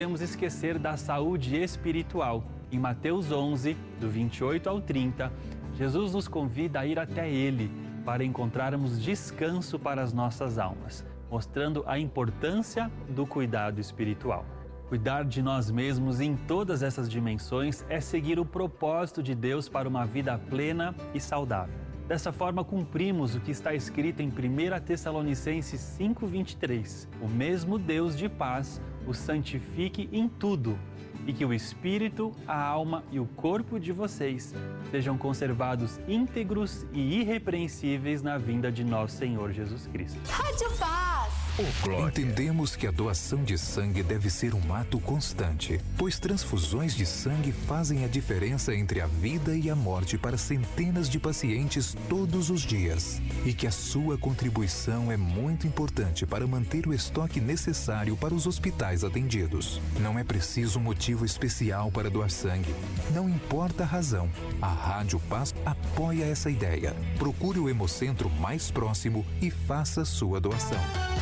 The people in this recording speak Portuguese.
podemos esquecer da saúde espiritual. Em Mateus 11, do 28 ao 30, Jesus nos convida a ir até Ele para encontrarmos descanso para as nossas almas, mostrando a importância do cuidado espiritual. Cuidar de nós mesmos em todas essas dimensões é seguir o propósito de Deus para uma vida plena e saudável. Dessa forma, cumprimos o que está escrito em 1 Tessalonicenses 5:23. O mesmo Deus de paz o santifique em tudo, e que o espírito, a alma e o corpo de vocês sejam conservados íntegros e irrepreensíveis na vinda de nosso Senhor Jesus Cristo. Rádio Paz. Entendemos que a doação de sangue deve ser um ato constante, pois transfusões de sangue fazem a diferença entre a vida e a morte para centenas de pacientes todos os dias. E que a sua contribuição é muito importante para manter o estoque necessário para os hospitais atendidos. Não é preciso um motivo especial para doar sangue. Não importa a razão. A Rádio Paz apoia essa ideia. Procure o Hemocentro mais próximo e faça sua doação.